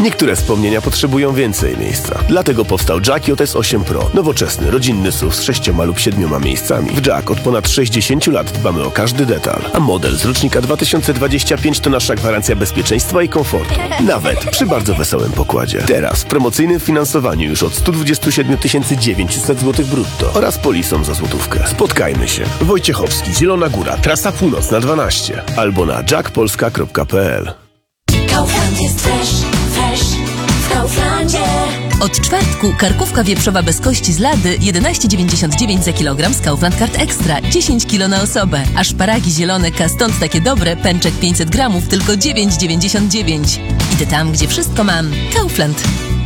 Niektóre wspomnienia potrzebują więcej miejsca. Dlatego powstał Jack JS 8 Pro. Nowoczesny, rodzinny SUV z 6 lub 7 miejscami. W Jack od ponad 60 lat dbamy o każdy detal. A model z rocznika 2025 to nasza gwarancja bezpieczeństwa i komfortu. Nawet przy bardzo wesołym pokładzie. Teraz w promocyjnym finansowaniu już od 127 900 zł brutto oraz polisą za złotówkę. Spotkajmy się. Wojciechowski, Zielona Góra, Trasa Północna 12 albo na jackpolska.pl. Kaufland jest fresh w Kauflandzie. Od czwartku karkówka wieprzowa bez kości z lady 11,99 za kilogram z Kaufland Card Extra, 10 kg na osobę. A szparagi zielone K, stąd takie dobre, pęczek 500 gramów, tylko 9,99. Idę tam, gdzie wszystko mam. Kaufland.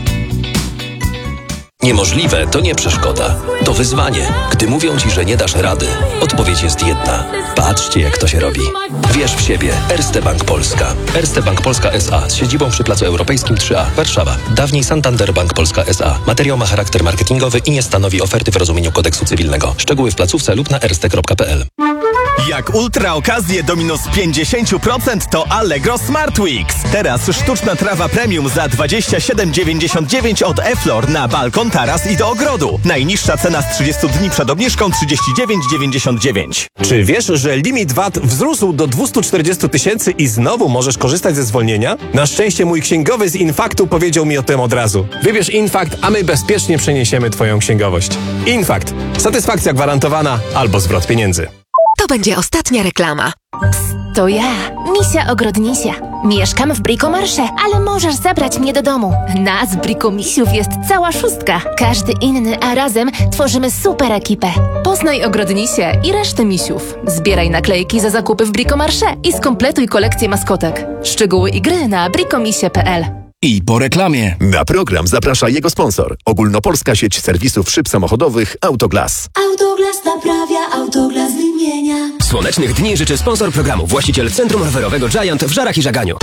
Niemożliwe to nie przeszkoda, to wyzwanie. Gdy mówią Ci, że nie dasz rady, odpowiedź jest jedna. Patrzcie, jak to się robi. Wierz w siebie. Erste Bank Polska. Erste Bank Polska S.A. z siedzibą przy Placu Europejskim 3A, Warszawa. Dawniej Santander Bank Polska S.A. Materiał ma charakter marketingowy i nie stanowi oferty w rozumieniu kodeksu cywilnego. Szczegóły w placówce lub na erste.pl. Jak ultra okazje do minus 50% to Allegro Smart Weeks. Teraz sztuczna trawa premium za 27,99 od Eflor na balkon, taras i do ogrodu. Najniższa cena z 30 dni przed obniżką 39,99. Czy wiesz, że limit VAT wzrósł do 240 000 i znowu możesz korzystać ze zwolnienia? Na szczęście mój księgowy z Infaktu powiedział mi o tym od razu. Wybierz Infakt, a my bezpiecznie przeniesiemy Twoją księgowość. Infakt. Satysfakcja gwarantowana albo zwrot pieniędzy. To będzie ostatnia reklama. Psst, to ja, Misia Ogrodnisia. Mieszkam w Bricomarché, ale możesz zabrać mnie do domu. Nas, Brikomisiów, jest cała szóstka. Każdy inny, a razem tworzymy super ekipę. Poznaj Ogrodnisię i resztę misiów. Zbieraj naklejki za zakupy w Bricomarché i skompletuj kolekcję maskotek. Szczegóły i gry na bricomisie.pl. I po reklamie. Na program zaprasza jego sponsor. Ogólnopolska sieć serwisów szyb samochodowych Autoglas. Autoglas naprawia, Autoglas wymienia. Słonecznych dni życzy sponsor programu, właściciel Centrum Rowerowego Giant w Żarach i Żaganiu.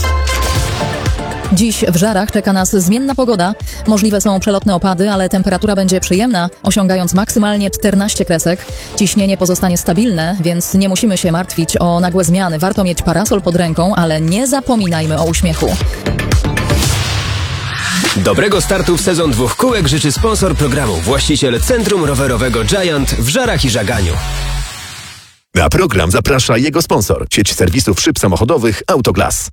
Dziś w Żarach czeka nas zmienna pogoda. Możliwe są przelotne opady, ale temperatura będzie przyjemna, osiągając maksymalnie 14 kresek. Ciśnienie pozostanie stabilne, więc nie musimy się martwić o nagłe zmiany. Warto mieć parasol pod ręką, ale nie zapominajmy o uśmiechu. Dobrego startu w sezon 2 kółek życzy sponsor programu, właściciel Centrum Rowerowego Giant w Żarach i Żaganiu. Na program zaprasza jego sponsor. Sieć serwisów szyb samochodowych Autoglas.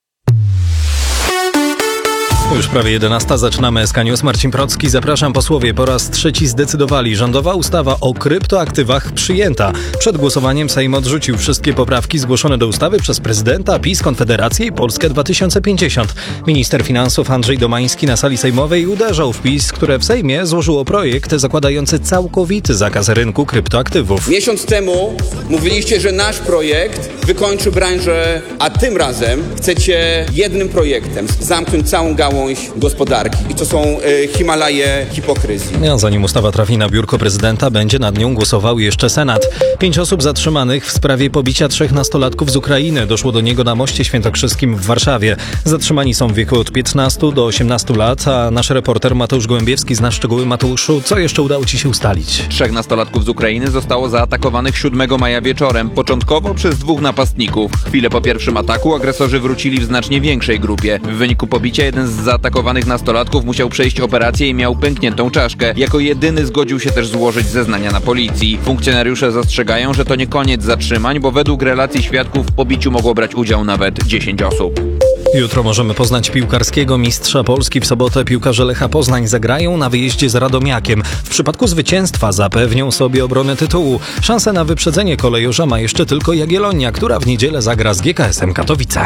Już prawie 11. Zaczynamy SK News. Marcin Procki. Zapraszam. Posłowie po raz trzeci zdecydowali. Rządowa ustawa o kryptoaktywach przyjęta. Przed głosowaniem Sejm odrzucił wszystkie poprawki zgłoszone do ustawy przez prezydenta, PiS, Konfederację i Polskę 2050. Minister finansów Andrzej Domański na sali sejmowej uderzał w PiS, które w Sejmie złożyło projekt zakładający całkowity zakaz rynku kryptoaktywów. Miesiąc temu mówiliście, że nasz projekt wykończy branżę, a tym razem chcecie jednym projektem zamknąć całą gałąź gospodarki. I to są Himalaje hipokryzji. A zanim ustawa trafi na biurko prezydenta, będzie nad nią głosował jeszcze Senat. 5 osób zatrzymanych w sprawie pobicia 3 nastolatków z Ukrainy. Doszło do niego na Moście Świętokrzyskim w Warszawie. Zatrzymani są w wieku od 15 do 18 lat, a nasz reporter Mateusz Gołębiewski zna szczegóły. Mateuszu, co jeszcze udało Ci się ustalić? 3 nastolatków z Ukrainy zostało zaatakowanych 7 maja wieczorem. Początkowo przez 2 napastników. Chwilę po pierwszym ataku agresorzy wrócili w znacznie większej grupie. W wyniku pobicia jeden z zaatakowanych nastolatków musiał przejść operację i miał pękniętą czaszkę. Jako jedyny zgodził się też złożyć zeznania na policji. Funkcjonariusze zastrzegają, że to nie koniec zatrzymań, bo według relacji świadków w pobiciu mogło brać udział nawet 10 osób. Jutro możemy poznać piłkarskiego mistrza Polski. W sobotę piłkarze Lecha Poznań zagrają na wyjeździe z Radomiakiem. W przypadku zwycięstwa zapewnią sobie obronę tytułu. Szansę na wyprzedzenie kolejorza ma jeszcze tylko Jagiellonia, która w niedzielę zagra z GKS-em Katowice.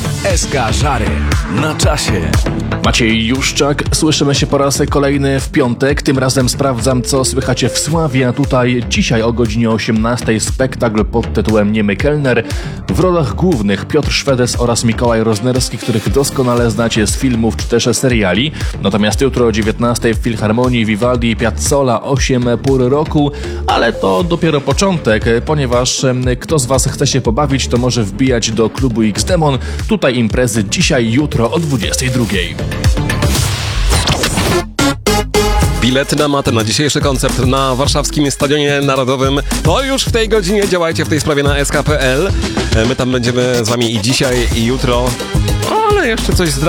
SK Żary na czasie. Maciej Juszczak, słyszymy się po raz kolejny w piątek. Tym razem sprawdzam, co słychać w Sławie, a tutaj dzisiaj o godzinie 18 spektakl pod tytułem Niemy kelner. W rolach głównych Piotr Szwedes oraz Mikołaj Roznerski, których doskonale znacie z filmów czy też seriali. Natomiast jutro o 19 w Filharmonii Vivaldi Piazzolla 8 pór roku, ale to dopiero początek, ponieważ kto z Was chce się pobawić, to może wbijać do klubu X-Demon. Tutaj imprezy dzisiaj, jutro o 22. Bilety na matę na dzisiejszy koncert na warszawskim Stadionie Narodowym to już w tej godzinie. Działajcie w tej sprawie na sk.pl. My tam będziemy z Wami i dzisiaj, i jutro, ale jeszcze coś